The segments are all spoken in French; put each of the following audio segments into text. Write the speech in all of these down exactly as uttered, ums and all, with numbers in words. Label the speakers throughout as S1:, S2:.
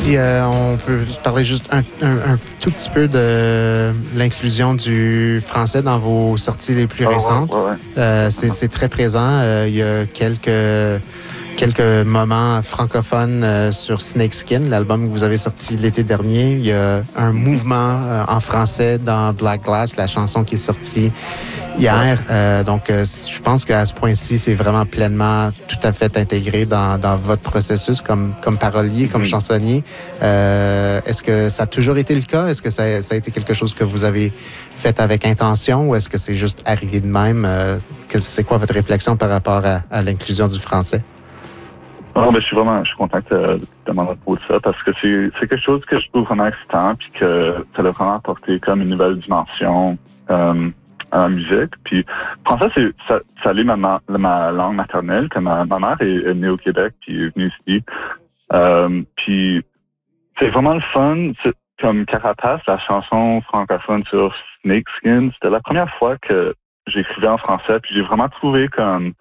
S1: si euh, on peut parler juste un, un, un tout petit peu de l'inclusion du français dans vos sorties les plus
S2: Ah,
S1: récentes.
S2: Ouais, ouais, ouais.
S1: Euh, c'est, c'est très présent. Euh, il y a quelques... quelques moments francophones euh, sur Snakeskin, l'album que vous avez sorti l'été dernier. Il y a un mouvement euh, en français dans Black Glass, la chanson qui est sortie hier. Euh, donc, euh, je pense qu'à ce point-ci, c'est vraiment pleinement tout à fait intégré dans, dans votre processus comme, comme parolier, comme
S2: Mm-hmm.
S1: chansonnier. Euh, est-ce que ça a toujours été le cas? Est-ce que ça, ça a été quelque chose que vous avez fait avec intention ou est-ce que c'est juste arrivé de même? Euh, c'est quoi votre réflexion par rapport à, à l'inclusion du français?
S2: Non, mais je suis vraiment, je suis content que tu demandes à propos de ça parce que c'est, c'est quelque chose que je trouve vraiment excitant puis que ça a vraiment apporté comme une nouvelle dimension euh, à la musique. Puis français, c'est, ça, ça allait ma, ma, ma langue maternelle, que ma, ma mère est, est née au Québec puis est venue ici. Euh, puis c'est vraiment le fun. C'est, comme Carapace, la chanson francophone sur Snakeskin, c'était la première fois que j'écrivais en français puis j'ai vraiment trouvé comme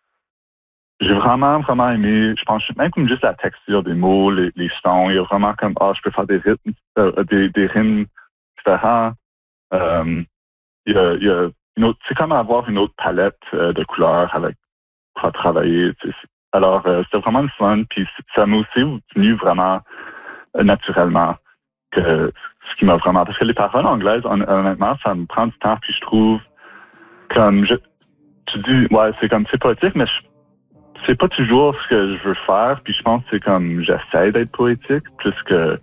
S2: J'ai vraiment, vraiment aimé, je pense, même comme juste la texture des mots, les, les sons. Il y a vraiment comme, ah, oh, je peux faire des rythmes, euh, des, des rimes différents. Euh, il y a, il y a une autre, c'est comme avoir une autre palette euh, de couleurs avec quoi travailler. Tu sais. Alors, euh, c'était vraiment le fun. Puis ça m'a aussi venu vraiment euh, naturellement que ce qui m'a vraiment... Parce que les paroles anglaises, honnêtement, ça me prend du temps. Puis je trouve comme... Je, tu dis, ouais, c'est comme, c'est poétique, mais je c'est pas toujours ce que je veux faire, puis je pense que c'est comme j'essaie d'être poétique plus que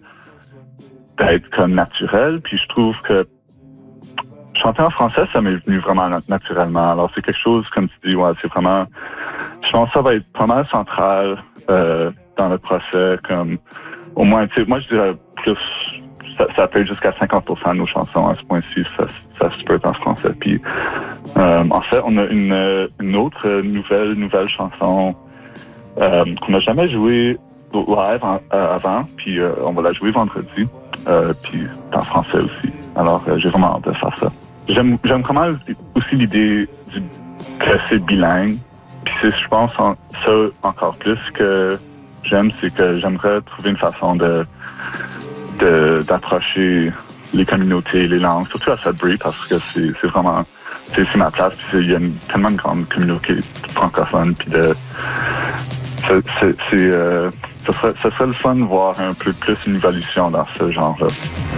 S2: d'être comme naturel, puis je trouve que chanter en français, ça m'est venu vraiment naturellement. Alors c'est quelque chose, comme tu dis, ouais, c'est vraiment, je pense que ça va être pas mal central euh, dans le procès, comme au moins, tu sais, moi je dirais plus, ça, ça peut être jusqu'à cinquante pour cent de nos chansons à ce point-ci, ça, ça se peut être en français. Puis euh, en fait, on a une, une autre nouvelle nouvelle chanson euh, qu'on n'a jamais jouée live en, euh, avant, puis euh, on va la jouer vendredi, euh, puis en français aussi. Alors euh, j'ai vraiment hâte de faire ça. J'aime j'aime vraiment aussi l'idée du, que c'est bilingue. Puis c'est, je pense, en, ça encore plus que j'aime, c'est que j'aimerais trouver une façon de, de d'approcher les communautés, les langues, surtout à Sudbury, parce que c'est, c'est vraiment, c'est, c'est ma place, puis il y a une, tellement une grande communauté francophone, puis de, c'est, c'est, c'est euh, ça serait, ça serait le fun de voir un peu plus une évolution dans ce genre-là.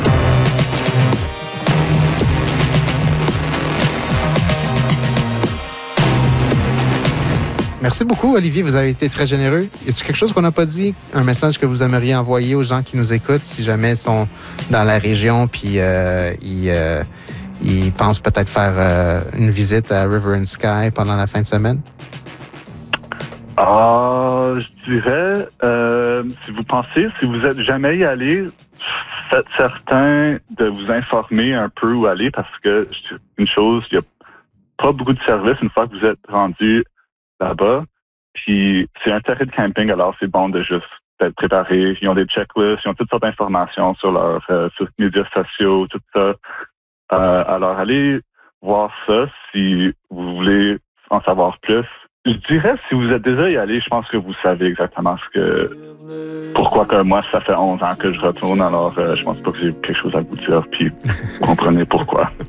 S1: Merci beaucoup, Olivier. Vous avez été très généreux. Y a-t-il quelque chose qu'on n'a pas dit? Un message que vous aimeriez envoyer aux gens qui nous écoutent si jamais ils sont dans la région puis euh, ils, euh, ils pensent peut-être faire euh, une visite à River and Sky pendant la fin de semaine?
S2: Ah, je dirais, euh, si vous pensez, si vous êtes jamais y allé, faites certain de vous informer un peu où aller parce que, une chose, il n'y a pas beaucoup de services une fois que vous êtes rendu là-bas. Puis c'est un terrain de camping, alors c'est bon de juste être préparé. Ils ont des checklists, ils ont toutes sortes d'informations sur leurs euh, sur les médias sociaux, tout ça. Euh, alors allez voir ça si vous voulez en savoir plus. Je dirais, si vous êtes déjà y allé, je pense que vous savez exactement ce que pourquoi que moi, ça fait onze ans que je retourne, alors euh, je pense pas que j'ai quelque chose à vous dire, puis vous comprenez pourquoi.